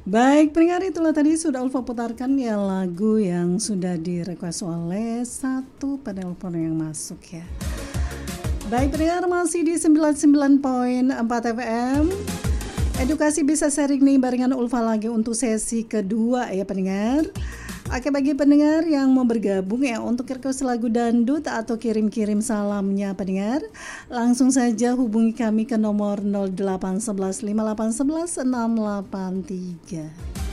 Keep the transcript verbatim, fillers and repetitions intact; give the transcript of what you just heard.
Baik, pendengar, itulah tadi sudah Ulfa putarkan ya lagu yang sudah direquest oleh satu penelpon yang masuk ya. Baik pendengar, masih di sembilan puluh sembilan koma empat F M. Edukasi bisa sharing nih barengan Ulfa lagi untuk sesi kedua ya pendengar. Oke, bagi pendengar yang mau bergabung ya untuk request lagu dangdut atau kirim-kirim salamnya pendengar, langsung saja hubungi kami ke nomor nol delapan satu satu lima delapan satu satu enam delapan tiga.